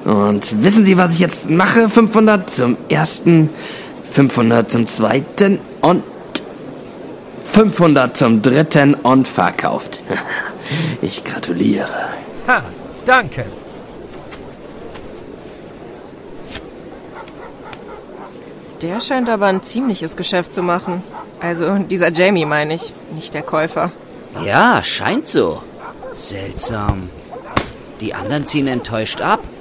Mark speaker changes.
Speaker 1: Und wissen Sie, was ich jetzt mache? 500 zum ersten, 500 zum zweiten und 500 zum dritten und verkauft. Ich gratuliere.
Speaker 2: Ha, danke.
Speaker 3: Der scheint aber ein ziemliches Geschäft zu machen. Also dieser Jamie meine ich, nicht der Käufer.
Speaker 4: Ja, scheint so. Seltsam. Die anderen ziehen enttäuscht ab.